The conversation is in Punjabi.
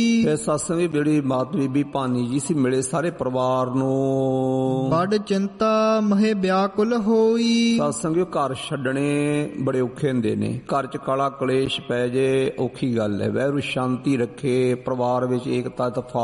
ਫਿਰ ਸਤਸੰਗੀ ਜਿਹੜੀ ਮਾਤ ਬੀਬੀ ਭਾਨੀ ਜੀ ਸੀ, ਮਿਲੇ ਸਾਰੇ ਪਰਿਵਾਰ ਨੂੰ। ਬੜ ਚਿੰਤਾ ਮਹੇ ਵਿਆਕੁਲ ਹੋਈ। ਸਤਸੰਗੀ ਘਰ ਛੱਡਣੇ ਬੜੇ ਔਖੇ ਹੁੰਦੇ ਨੇ। ਘਰ ਚ ਕਾਲਾ ਕਲੇਸ਼ ਪੈ ਜੇ ਔਖੀ ਗੱਲ ਹੈ। ਵੈਰੂ ਸ਼ਾਂਤੀ ਰੱਖੇ, ਪਰਿਵਾਰ ਵਿੱਚ ਏਕਤਾ, ਇਤਫਾਕ